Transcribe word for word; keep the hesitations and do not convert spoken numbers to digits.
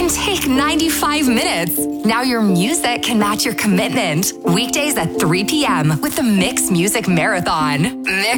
can take ninety-five minutes. Now your music can match your commitment. Weekdays at three p.m. with the Mix Music Marathon. Mix